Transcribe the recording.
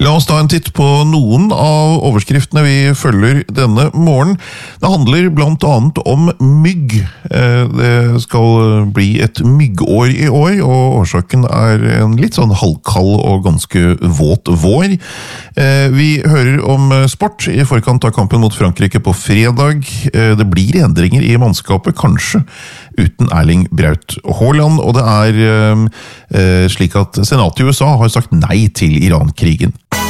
La oss ta en titt på noen av overskriftene vi følger denne morgen. Det handler blant annet om mygg. Det skal bli et myggår i år, og årsaken er en litt sånn halvkald og ganske våt vår. Vi hører om sport i forkant av kampen mot Frankrike på fredag. Det blir endringer i mannskapet, kanskje uten Erling Braut Haaland, og det er slik at senatet i USA har sagt nei til Iran-krigen.